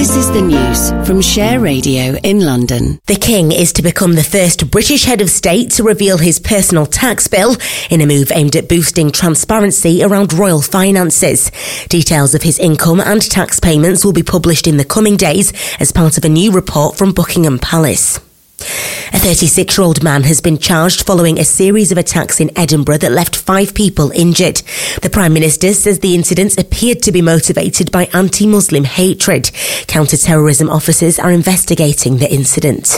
This is the news from Share Radio in London. The King is to become the first British head of state to reveal his personal tax bill in a move aimed at boosting transparency around royal finances. Details of his income and tax payments will be published in the coming days as part of a new report from Buckingham Palace. A 36-year-old man has been charged following a series of attacks in Edinburgh that left 5 people injured. The Prime Minister says the incidents appeared to be motivated by anti-Muslim hatred. Counter-terrorism officers are investigating the incident.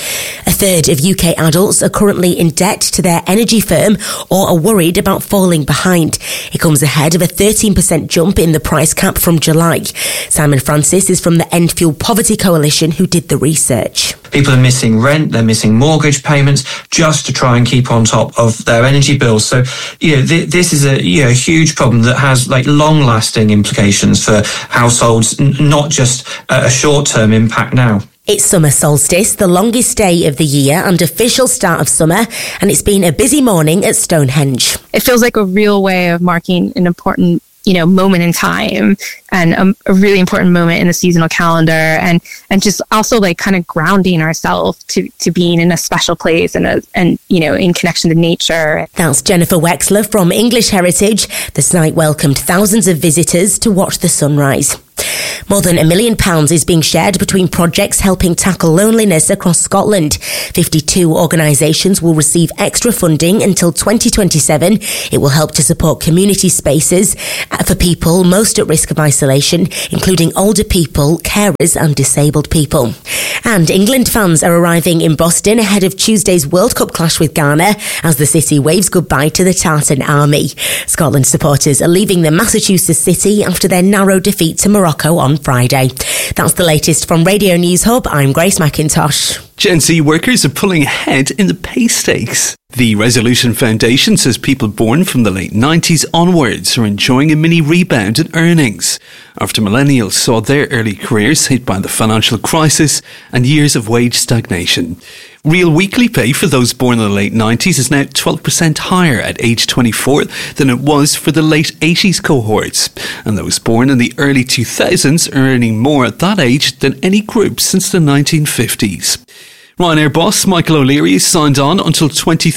A third of UK adults are currently in debt to their energy firm or are worried about falling behind. It comes ahead of a 13% jump in the price cap from July. Simon Francis is from the End Fuel Poverty Coalition who did the research. People are missing rent, they're missing mortgage payments just to try and keep on top of their energy bills. So, this is a huge problem that has long-lasting implications for households, not just a short-term impact now. It's summer solstice, the longest day of the year and official start of summer, and it's been a busy morning at Stonehenge. It feels like a real way of marking an important moment in time and a really important moment in the seasonal calendar and just also kind of grounding ourselves to being in a special place and in connection to nature. That's Jennifer Wexler from English Heritage. The site welcomed thousands of visitors to watch the sunrise. More than £1 million is being shared between projects helping tackle loneliness across Scotland. 52 organisations will receive extra funding until 2027. It will help to support community spaces for people most at risk of isolation, including older people, carers and disabled people. And England fans are arriving in Boston ahead of Tuesday's World Cup clash with Ghana as the city waves goodbye to the Tartan Army. Scotland supporters are leaving the Massachusetts city after their narrow defeat to Morocco on Friday. That's the latest from Radio News Hub. I'm Grace McIntosh. Gen Z workers are pulling ahead in the pay stakes. The Resolution Foundation says people born from the late 90s onwards are enjoying a mini rebound in earnings after millennials saw their early careers hit by the financial crisis and years of wage stagnation. Real weekly pay for those born in the late 90s is now 12% higher at age 24 than it was for the late 80s cohorts. And those born in the early 2000s are earning more at that age than any group since the 1950s. Ryanair boss Michael O'Leary is signed on until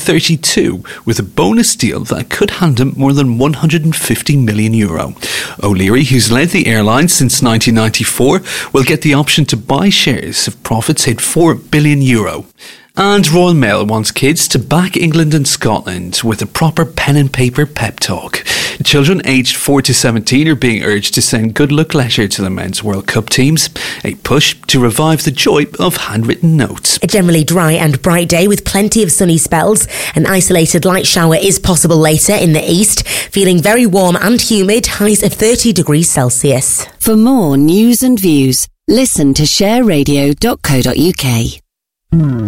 2032 with a bonus deal that could hand him more than €150 million. O'Leary, who's led the airline since 1994, will get the option to buy shares if profits hit €4 billion. And Royal Mail wants kids to back England and Scotland with a proper pen and paper pep talk. Children aged 4 to 17 are being urged to send good luck letter to the Men's World Cup teams, a push to revive the joy of handwritten notes. A generally dry and bright day with plenty of sunny spells. An isolated light shower is possible later in the east. Feeling very warm and humid, highs of 30 degrees Celsius. For more news and views, listen to shareradio.co.uk.